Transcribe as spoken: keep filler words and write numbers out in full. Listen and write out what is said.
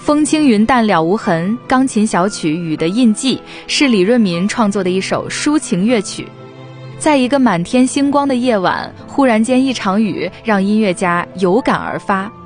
风轻云淡了无痕，钢琴小曲《雨的印记》是李润民创作的一首抒情乐曲。在一个满天星光的夜晚，忽然间一场雨让音乐家有感而发，